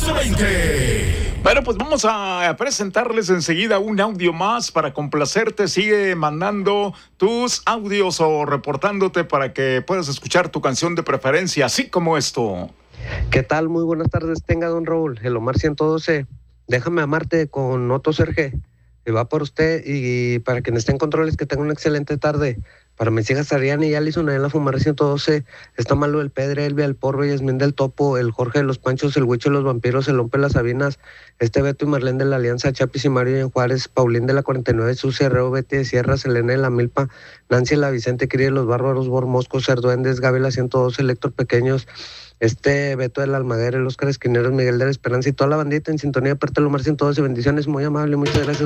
1420. Bueno, pues vamos a presentarles enseguida un audio más para complacerte. Sigue mandando tus audios o reportándote para que puedas escuchar tu canción de preferencia, así como esto. ¿Qué tal? Muy buenas tardes, tenga don Raúl, el Omar 112. Déjame amarte con Otto Serge. Y va por usted y para quien esté en controles, que tenga una excelente tarde. Para mis hijas Ariana y Alison, ahí en la Fumara 112, está Malo el Pedre, Elvia el Porro, Yasmín del Topo, el Jorge de los Panchos, el Huicho de los Vampiros, el Lompe las Sabinas, Beto y Marlene de la Alianza, Chapis y Mario en Juárez, Paulín de la 49, Sucia, Reo, Betty de Sierra, Selena de la Milpa, Nancy la Vicente, Cris de los Bárbaros, Bormosco, Cerduendes, Gaby la 112, Héctor Pequeños, Beto del Almaguer, el Óscar Esquineros, Miguel de la Esperanza y toda la bandita en sintonía, aparte el Omar 112, bendiciones, muy amable, muchas gracias.